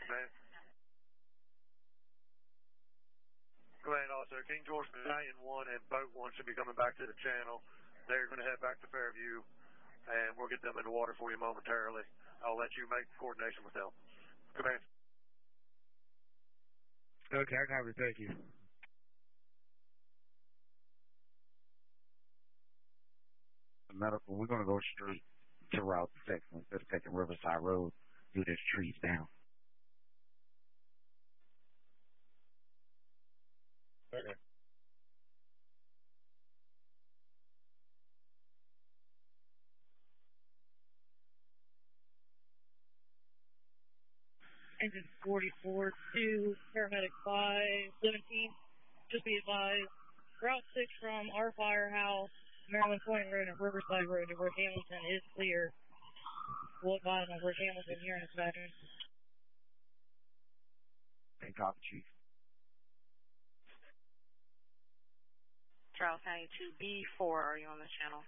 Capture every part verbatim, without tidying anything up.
man. Command officer, King George Battalion one and Boat one should be coming back to the channel. They're going to head back to Fairview, and we'll get them in the water for you momentarily. I'll let you make coordination with them. Command. Okay, I copy. Thank you. Medical, we're going to go straight to Route six instead of taking Riverside Road through this trees down. Okay. Engine forty-four to paramedic five seventeen. Just be advised, Route six from our firehouse, Maryland Point Road and Riverside Road to Rick Hamilton is clear. We'll advise on Rick Hamilton here in a second. And copy, Chief. Charles County two B four, are you on the channel?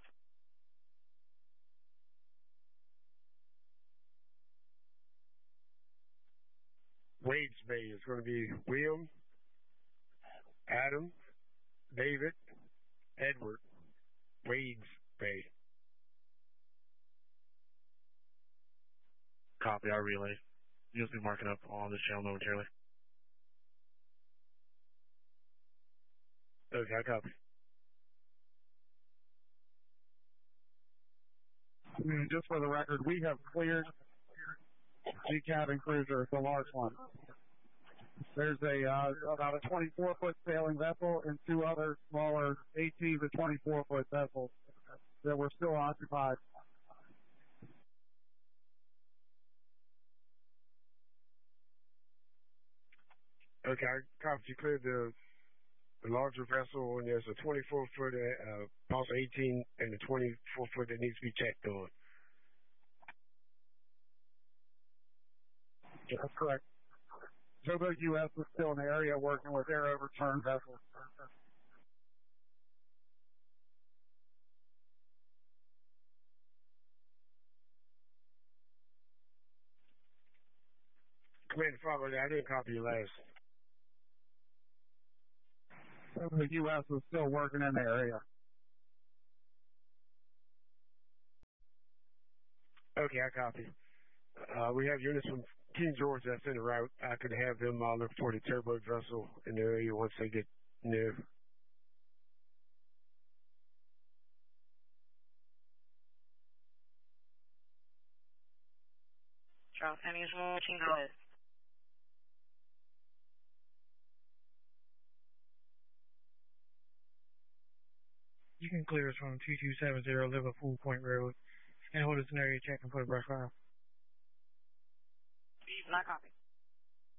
Wade's Bay is going to be William, Adam, David, Edward, Wade's Bay. Copy, I relay. You'll be marking up on this channel momentarily. Okay, I copy. Just for the record, we have cleared the cabin cruiser, the large one. There's a uh, about a twenty-four foot sailing vessel and two other smaller eighteen to twenty-four foot vessels that were still occupied. Okay, I copy. You cleared the, the larger vessel, and there's a twenty-four foot, uh, also eighteen, and a twenty-four foot that needs to be checked on. That's correct. Joburg U S is still in the area working with air overturn vessels. Commander Fargo, I didn't copy you last. The U S is still working in the area. Okay, I copy. Uh, we have units from King George that's in the route. I could have them uh, look for the turboat vessel in the area once they get near. Charles County is watching. Go ahead. You can clear us from two two seven zero Liverpool Point Road and hold us an area check and put a brush fire. Not copy.